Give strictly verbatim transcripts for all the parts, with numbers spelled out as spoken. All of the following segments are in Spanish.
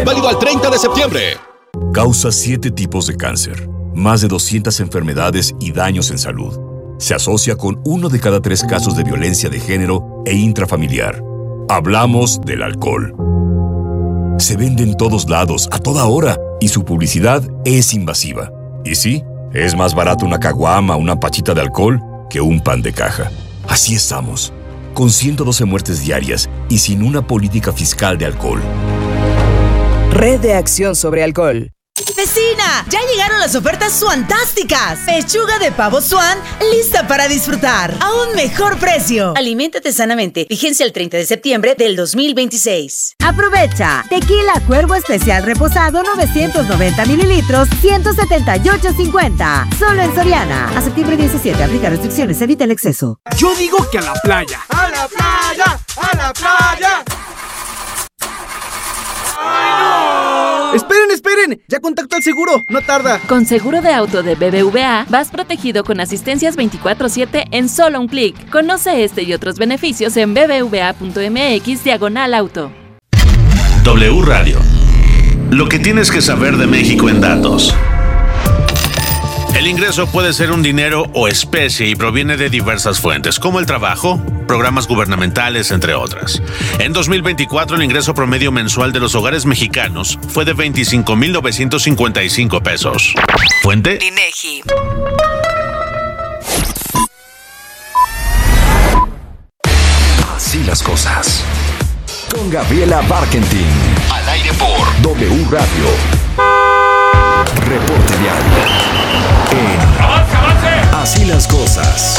Válido al treinta de septiembre. Causa siete tipos de cáncer, más de doscientas enfermedades y daños en salud. Se asocia con uno de cada tres casos de violencia de género e intrafamiliar. Hablamos del alcohol. Se vende en todos lados, a toda hora, y su publicidad es invasiva. Y sí, es más barato una caguama, una pachita de alcohol, que un pan de caja. Así estamos, con ciento doce muertes diarias y sin una política fiscal de alcohol. Red de Acción sobre Alcohol. ¡Vecina! ¡Ya llegaron las ofertas suantásticas! Pechuga de pavo Swan, lista para disfrutar a un mejor precio. Aliméntate sanamente. Vigencia el treinta de septiembre del dos mil veintiséis. Aprovecha. Tequila Cuervo Especial Reposado novecientos noventa mililitros, ciento setenta y ocho cincuenta. Solo en Soriana. A septiembre diecisiete. Aplica restricciones. Evita el exceso. Yo digo que a la playa. ¡A la playa! ¡A la playa! ¡Ay, no! ¡Esperen, esperen! Ya contacto al seguro, no tarda. Con seguro de auto de B B V A, vas protegido con asistencias veinticuatro siete en solo un clic. Conoce este y otros beneficios en bbva.mx diagonal auto. W Radio. Lo que tienes que saber de México en datos. El ingreso puede ser un dinero o especie y proviene de diversas fuentes, como el trabajo, programas gubernamentales, entre otras. En dos mil veinticuatro, el ingreso promedio mensual de los hogares mexicanos fue de veinticinco mil novecientos cincuenta y cinco pesos. ¿Fuente? INEGI. Así las cosas. Con Gabriela Barkentin. Al aire por W Radio. Reporte diario. En ¡Avance, avance! Así las cosas.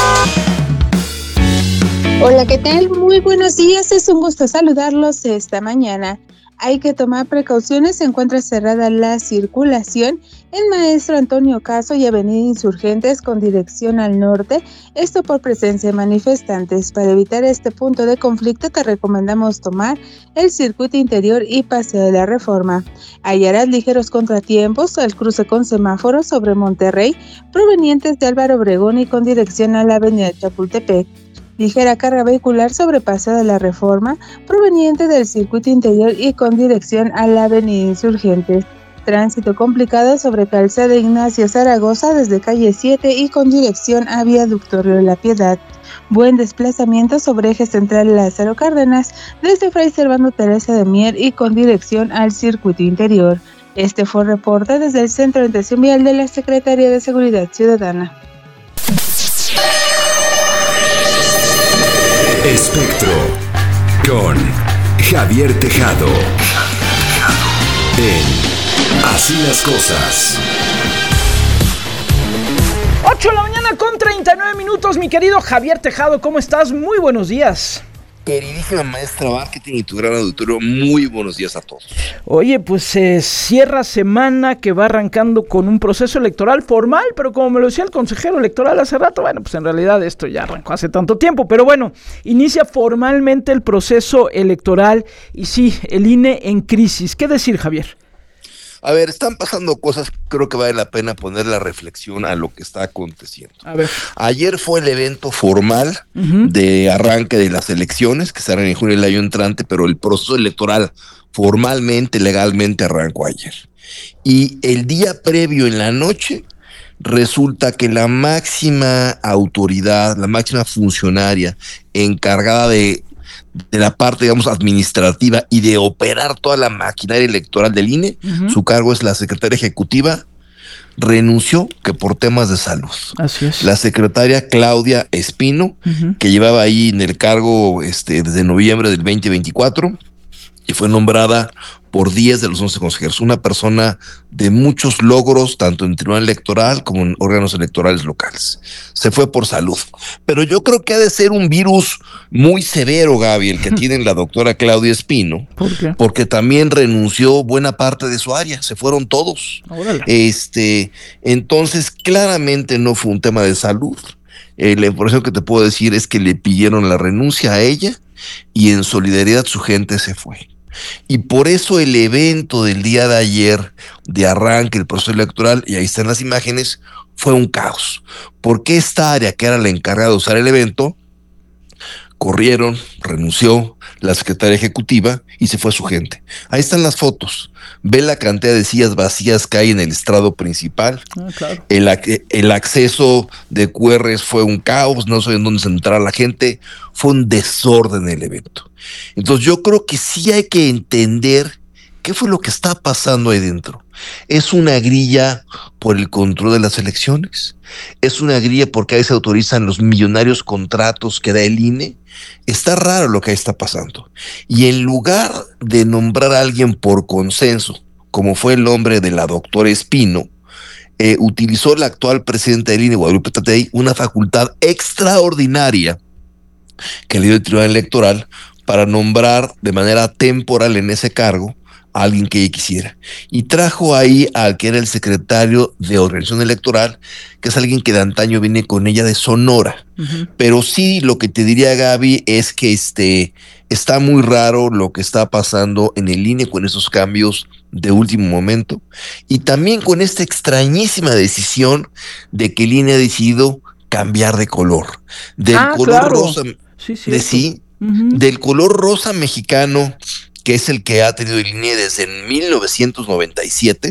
Hola, ¿qué tal? Muy buenos días, es un gusto saludarlos esta mañana. Hay que tomar precauciones, se encuentra cerrada la circulación en Maestro Antonio Caso y Avenida Insurgentes con dirección al norte, esto por presencia de manifestantes. Para evitar este punto de conflicto te recomendamos tomar el circuito interior y Paseo de la Reforma. Hallarás ligeros contratiempos al cruce con semáforos sobre Monterrey, provenientes de Álvaro Obregón y con dirección a la Avenida Chapultepec. Ligera carga vehicular sobre Paseo de la Reforma, proveniente del circuito interior y con dirección a la Avenida Insurgentes. Tránsito complicado sobre Calzada Ignacio Zaragoza desde calle siete y con dirección a Viaducto Río La Piedad. Buen desplazamiento sobre eje central Lázaro Cárdenas desde Fray Servando Teresa de Mier y con dirección al circuito interior. Este fue el reporte desde el Centro de Atención Vial de la Secretaría de Seguridad Ciudadana. Espectro con Javier Tejado. En Así las cosas. ocho de la mañana con treinta y nueve minutos, mi querido Javier Tejado, ¿cómo estás? Muy buenos días. Queridísima maestra Barkentin y tu gran auditorio, muy buenos días a todos. Oye, pues se eh, cierra semana que va arrancando con un proceso electoral formal, pero como me lo decía el consejero electoral hace rato, bueno, pues en realidad esto ya arrancó hace tanto tiempo, pero bueno, inicia formalmente el proceso electoral y sí, el I N E en crisis. ¿Qué decir, Javier? A ver, están pasando cosas, creo que vale la pena poner la reflexión a lo que está aconteciendo. A ver. Ayer fue el evento formal uh-huh. de arranque de las elecciones, que serán en junio del año entrante, pero el proceso electoral formalmente, legalmente arrancó ayer. Y el día previo, en la noche, resulta que la máxima autoridad, la máxima funcionaria encargada de de la parte, digamos, administrativa y de operar toda la maquinaria electoral del I N E, uh-huh. su cargo es la secretaria ejecutiva, renunció que por temas de salud. Así es. La secretaria Claudia Espino, uh-huh. que llevaba ahí en el cargo este, desde noviembre del veinte veinticuatro y fue nombrada por diez de los once consejeros, una persona de muchos logros, tanto en tribunal electoral como en órganos electorales locales. Se fue por salud. Pero yo creo que ha de ser un virus muy severo, Gaby, el que tiene la doctora Claudia Espino. ¿Por qué? Porque también renunció buena parte de su área, se fueron todos. Órale. Este, entonces, claramente no fue un tema de salud. Eh, la información que te puedo decir es que le pidieron la renuncia a ella y en solidaridad su gente se fue. Y por eso el evento del día de ayer de arranque del proceso electoral, y ahí están las imágenes, fue un caos. Porque esta área que era la encargada de usar el evento, corrieron, renunció la secretaria ejecutiva y se fue su gente. Ahí están las fotos. Ve la cantidad de sillas vacías que hay en el estrado principal. Ah, claro. El, el acceso de Q Rs fue un caos, no sabían dónde centrar a la gente, fue un desorden el evento. Entonces yo creo que sí hay que entender qué fue lo que está pasando ahí dentro. ¿Es una grilla por el control de las elecciones? ¿Es una grilla porque ahí se autorizan los millonarios contratos que da el I N E? Está raro lo que ahí está pasando. Y en lugar de nombrar a alguien por consenso, como fue el nombre de la doctora Espino, eh, utilizó el actual presidente del I N E, Guadalupe Tatey, una facultad extraordinaria que le dio el Tribunal Electoral para nombrar de manera temporal en ese cargo a alguien que ella quisiera. Y trajo ahí al que era el secretario de Organización Electoral, que es alguien que de antaño viene con ella de Sonora. Uh-huh. Pero sí, lo que te diría, Gaby, es que este, está muy raro lo que está pasando en el I N E con esos cambios de último momento. Y también con esta extrañísima decisión de que el I N E ha decidido cambiar de color. Del ah, color claro. rosa. Sí, de sí, uh-huh. Del color rosa mexicano, que es el que ha tenido el I N E desde mil novecientos noventa y siete.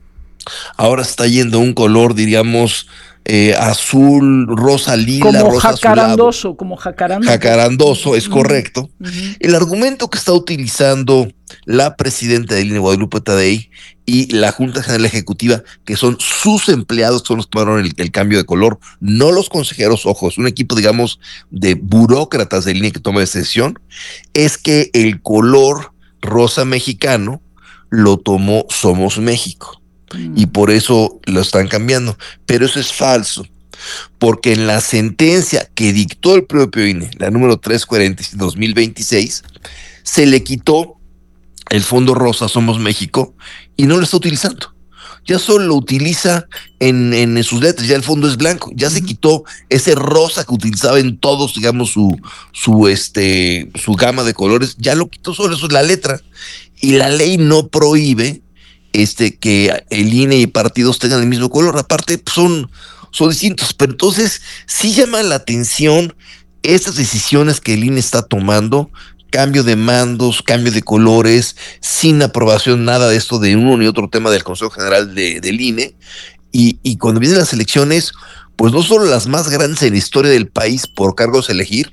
Ahora está yendo un color, diríamos, eh, azul, rosa, lila, como rosa jacarandoso, azulado. como jacarandoso. Jacarandoso, es uh-huh. correcto. Uh-huh. El argumento que está utilizando la presidenta del I N E, Guadalupe Tatey, y la Junta General Ejecutiva, que son sus empleados, son los que tomaron el, el cambio de color, no los consejeros, ojo, es un equipo, digamos, de burócratas del I N E que toma esa decisión, es que el color rosa mexicano lo tomó Somos México mm. y por eso lo están cambiando, pero eso es falso, porque en la sentencia que dictó el propio I N E, la número trescientos cuarenta y siete dos mil veintiséis, se le quitó el fondo rosa Somos México y no lo está utilizando. Ya solo lo utiliza en, en sus letras, ya el fondo es blanco, ya uh-huh. se quitó ese rosa que utilizaba en todos, digamos, su, su, este, su gama de colores, ya lo quitó solo, eso es la letra. Y la ley no prohíbe este, que el I N E y partidos tengan el mismo color, aparte son, son distintos, pero entonces sí llama la atención estas decisiones que el I N E está tomando, cambio de mandos, cambio de colores, sin aprobación, nada de esto de uno ni otro tema del Consejo General de, del I N E, y, y cuando vienen las elecciones, pues no solo las más grandes en la historia del país por cargos a elegir,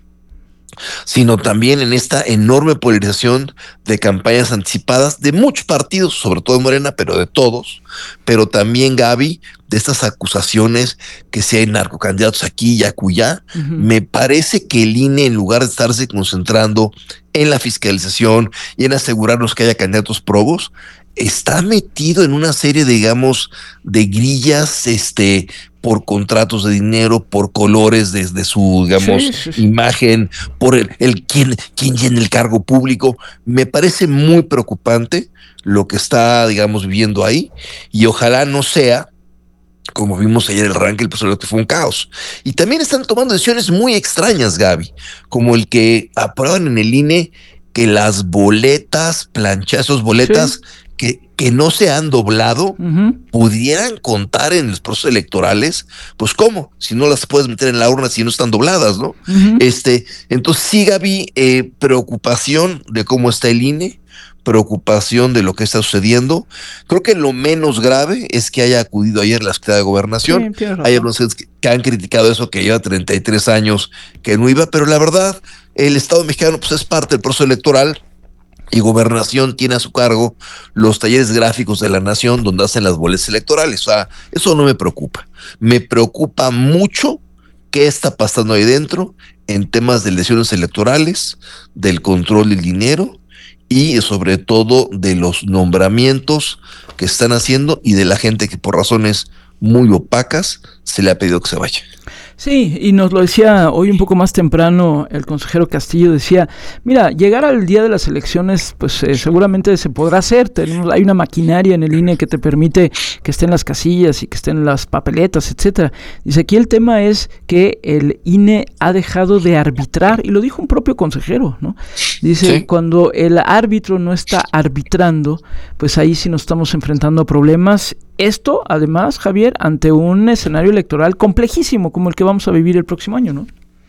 sino también en esta enorme polarización de campañas anticipadas de muchos partidos, sobre todo de Morena, pero de todos, pero también, Gaby, de estas acusaciones que si hay narcocandidatos aquí y acullá, uh-huh. me parece que el I N E, en lugar de estarse concentrando en la fiscalización y en asegurarnos que haya candidatos probos, está metido en una serie, digamos, de grillas, este, por contratos de dinero, por colores desde su, digamos, sí, sí, sí. imagen, por el, el quién, quién llena el cargo público. Me parece muy preocupante lo que está, digamos, viviendo ahí, y ojalá no sea, como vimos ayer el arranque, el pasado que fue un caos. Y también están tomando decisiones muy extrañas, Gaby, como el que aprueban en el I N E que las boletas, planchazos, boletas sí. que, que no se han doblado, uh-huh. pudieran contar en los procesos electorales. Pues ¿cómo? Si no las puedes meter en la urna si no están dobladas, ¿no? Uh-huh. Este, entonces sí, Gaby, eh, preocupación de cómo está el I N E, preocupación de lo que está sucediendo. Creo que lo menos grave es que haya acudido ayer la Secretaría de Gobernación. Sí, hay algunos que, que han criticado eso, que lleva treinta y tres años que no iba, pero la verdad, el Estado mexicano pues es parte del proceso electoral y Gobernación tiene a su cargo los talleres gráficos de la nación donde hacen las boletas electorales. O sea, eso no me preocupa. Me preocupa mucho qué está pasando ahí dentro en temas de elecciones electorales, del control del dinero, y sobre todo de los nombramientos que están haciendo y de la gente que por razones muy opacas se le ha pedido que se vaya. Sí, y nos lo decía hoy un poco más temprano el consejero Castillo, decía, mira, llegar al día de las elecciones, pues eh, seguramente se podrá hacer, tenemos, hay una maquinaria en el I N E que te permite que estén las casillas y que estén las papeletas, etcétera. Dice, aquí el tema es que el I N E ha dejado de arbitrar, y lo dijo un propio consejero, ¿no? Dice, ¿sí? Cuando el árbitro no está arbitrando, pues ahí sí nos estamos enfrentando a problemas. Esto, además, Javier, ante un escenario electoral complejísimo como el que vamos a vivir el próximo año, ¿no?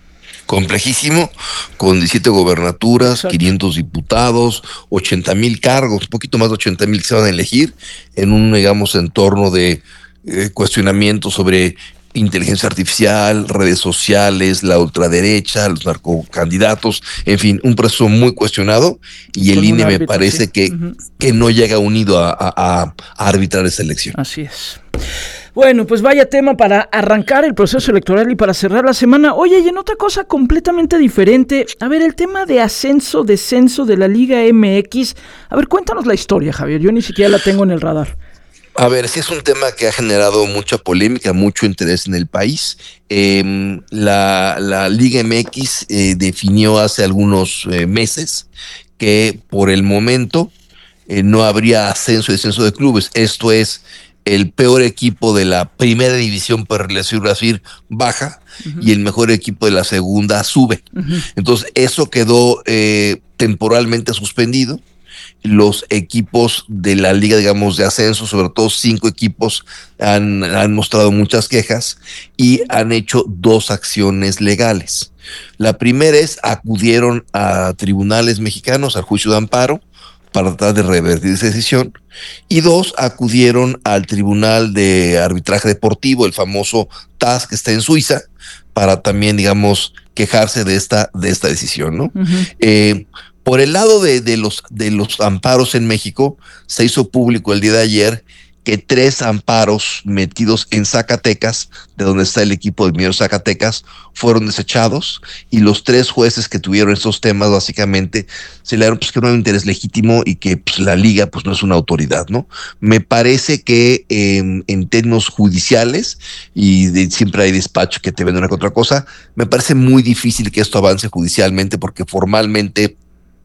complejísimo, con diecisiete gobernaturas, Exacto. quinientos diputados, ochenta mil cargos, un poquito más de ochenta mil que se van a elegir en un, digamos, entorno de eh, cuestionamiento sobre inteligencia artificial, redes sociales, la ultraderecha, los narcocandidatos, en fin, un proceso muy cuestionado, y el Con I un N E me árbitro, parece sí. que, Ujú. que no llega unido a, a, a arbitrar esa elección. Así es. Bueno, pues vaya tema para arrancar el proceso electoral y para cerrar la semana. Oye, y en otra cosa completamente diferente, a ver, el tema de ascenso, descenso de la Liga M X. A ver, cuéntanos la historia, Javier, yo ni siquiera la tengo en el radar. A ver, sí es un tema que ha generado mucha polémica, mucho interés en el país. Eh, la, la Liga M X eh, definió hace algunos eh, meses que por el momento eh, no habría ascenso y descenso de clubes. Esto es, el peor equipo de la primera división, por decirlo así, baja, uh-huh. y el mejor equipo de la segunda sube. Uh-huh. Entonces, eso quedó eh, temporalmente suspendido. Los equipos de la liga, digamos, de ascenso, sobre todo cinco equipos, han, han mostrado muchas quejas y han hecho dos acciones legales. La primera es, acudieron a tribunales mexicanos, al juicio de amparo, para tratar de revertir esa decisión, y dos, acudieron al Tribunal de Arbitraje Deportivo, el famoso T A S, que está en Suiza, para también, digamos, quejarse de esta, de esta decisión, ¿no? Uh-huh. Eh, por el lado de, de, los, de los amparos en México, se hizo público el día de ayer que tres amparos metidos en Zacatecas, de donde está el equipo de Mineros Zacatecas, fueron desechados, y los tres jueces que tuvieron estos temas básicamente se le dieron pues que no hay un interés legítimo y que pues, la liga pues no es una autoridad, ¿no? Me parece que eh, en términos judiciales, y de, siempre hay despacho que te vende una que otra cosa, me parece muy difícil que esto avance judicialmente, porque formalmente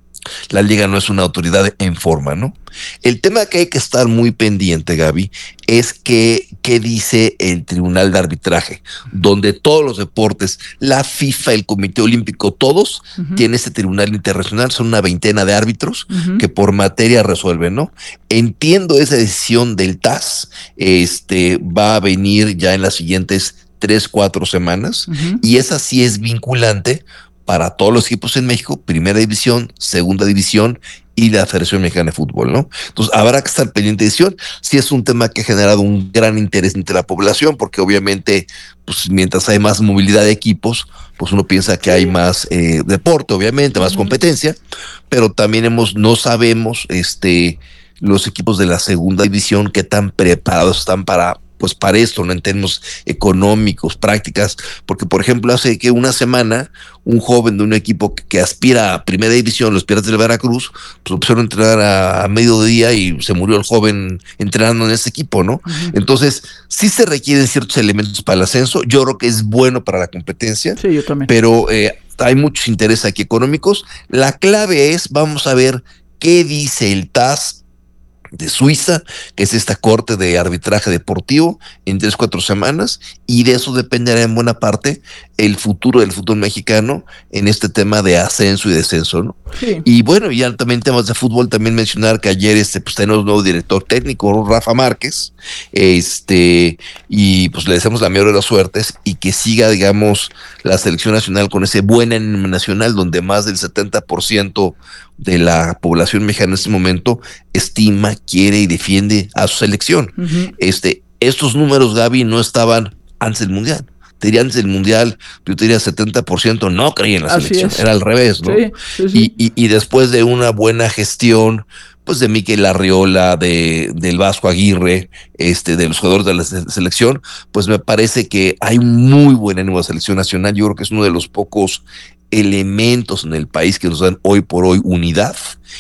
la liga no es una autoridad en forma, ¿no? El tema que hay que estar muy pendiente, Gaby, es que qué dice el Tribunal de Arbitraje, donde todos los deportes, la FIFA, el Comité Olímpico, todos uh-huh. tienen este tribunal internacional, son una veintena de árbitros uh-huh. que por materia resuelven, ¿no? Entiendo esa decisión del T A S, este, va a venir ya en las siguientes tres, cuatro semanas, uh-huh. y esa sí es vinculante para todos los equipos en México, primera división, segunda división y la Federación Mexicana de Fútbol, ¿no? Entonces habrá que estar pendiente de decisión. Sí es un tema que ha generado un gran interés entre la población, porque obviamente, pues mientras hay más movilidad de equipos, pues uno piensa que hay más eh, deporte, obviamente, más uh-huh. competencia, pero también hemos, no sabemos, este, los equipos de la segunda división qué tan preparados están para pues para esto, ¿no? En términos económicos, prácticas, porque por ejemplo hace que una semana un joven de un equipo que, que aspira a primera división, los Piratas del Veracruz, pues lo pusieron a entrenar a, a mediodía y se murió el joven entrenando en ese equipo, ¿no? Uh-huh. Entonces, sí se requieren ciertos elementos para el ascenso, yo creo que es bueno para la competencia, sí, yo también. Pero eh, hay muchos intereses aquí económicos. La clave es, vamos a ver qué dice el T A S de Suiza, que es esta corte de arbitraje deportivo, en tres, cuatro semanas, y de eso dependerá en buena parte el futuro del fútbol mexicano en este tema de ascenso y descenso, ¿no? Sí. Y bueno, ya también temas de fútbol, también mencionar que ayer este, pues tenemos un nuevo director técnico, Rafa Márquez, este, y pues le deseamos la mayor de las suertes, y que siga, digamos, la selección nacional con ese buen ánimo nacional, donde más del setenta por ciento de la población mexicana en este momento estima, quiere y defiende a su selección. Uh-huh. Este, estos números, Gaby, no estaban antes del Mundial. Te diría antes del Mundial, yo te diría setenta por ciento no creía en la Así selección, es. Era al revés, ¿no? Sí, sí, sí. Y, y, y después de una buena gestión, pues de Mikel Arriola, de, del Vasco Aguirre, este, de los jugadores de la selección, pues me parece que hay muy buen ánimo de selección nacional. Yo creo que es uno de los pocos elementos en el país que nos dan hoy por hoy unidad.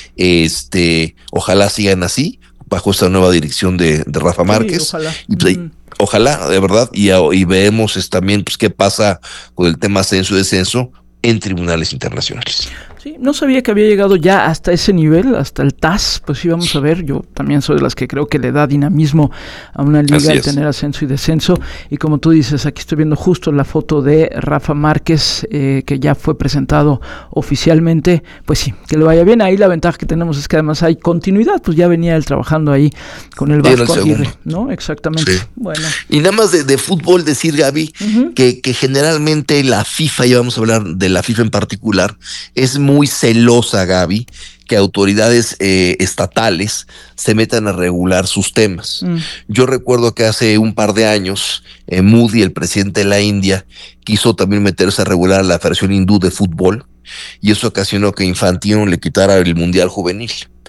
Este, ojalá sigan así, bajo esta nueva dirección de, de Rafa Márquez. Sí, ojalá. Y pues, mm. Ojalá, de verdad, y, y vemos también pues qué pasa con el tema ascenso y descenso en tribunales internacionales. Sí, no sabía que había llegado ya hasta ese nivel, hasta el T A S, pues sí, vamos a ver, yo también soy de las que creo que le da dinamismo a una liga el tener ascenso y descenso, y como tú dices, aquí estoy viendo justo la foto de Rafa Márquez, eh, que ya fue presentado oficialmente, pues sí, que le vaya bien. Ahí la ventaja que tenemos es que además hay continuidad, pues ya venía él trabajando ahí con el Vasco Aguirre, ¿no? Exactamente. Sí. Bueno. Y nada más de, de fútbol decir, Gaby, uh-huh. que, que generalmente la FIFA, ya vamos a hablar de la FIFA en particular, es muy celosa, Gaby, que autoridades eh, estatales se metan a regular sus temas. Mm. Yo recuerdo que hace un par de años, eh, Modi, el presidente de la India, quiso también meterse a regular la Federación Hindú de Fútbol, y eso ocasionó que Infantino le quitara el Mundial Juvenil.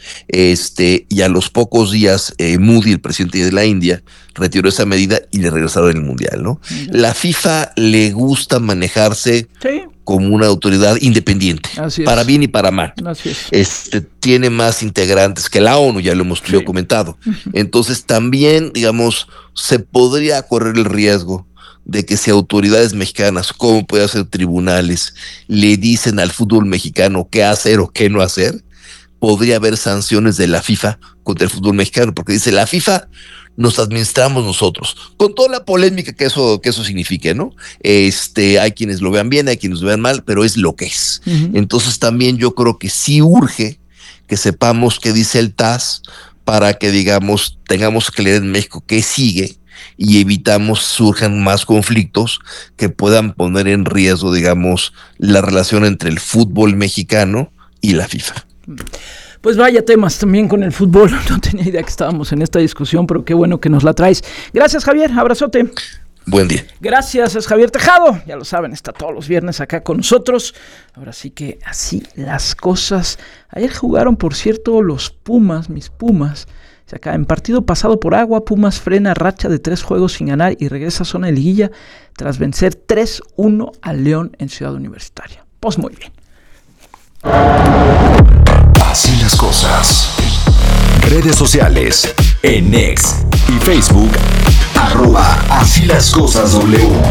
Este, y a los pocos días, eh, Modi, el presidente de la India, retiró esa medida y le regresaron el Mundial, ¿no? Mm. La FIFA le gusta manejarse sí. como una autoridad independiente, para bien y para mal. Así es. Este, tiene más integrantes que la ONU, ya lo hemos sí. comentado. Entonces también, digamos, se podría correr el riesgo de que si autoridades mexicanas, como puede ser tribunales, le dicen al fútbol mexicano qué hacer o qué no hacer, podría haber sanciones de la FIFA contra el fútbol mexicano, porque dice la FIFA nos administramos nosotros, con toda la polémica que eso, que eso signifique, ¿no? Este, hay quienes lo vean bien, hay quienes lo vean mal, pero es lo que es. Uh-huh. Entonces también yo creo que sí urge que sepamos qué dice el T A S para que, digamos, tengamos que leer en México qué sigue y evitamos surjan más conflictos que puedan poner en riesgo, digamos, la relación entre el fútbol mexicano y la FIFA. Pues vaya temas también con el fútbol, no tenía idea que estábamos en esta discusión, pero qué bueno que nos la traes. Gracias, Javier, abrazote. Buen día. Gracias, es Javier Tejado, ya lo saben, está todos los viernes acá con nosotros. Ahora sí que así las cosas. Ayer jugaron, por cierto, los Pumas, mis Pumas. Acá en partido pasado por agua, Pumas frena racha de tres juegos sin ganar y regresa a zona de liguilla tras vencer tres uno al León en Ciudad Universitaria. Pues muy bien. Así las cosas. Redes sociales en X y Facebook, arroba Así las cosas W.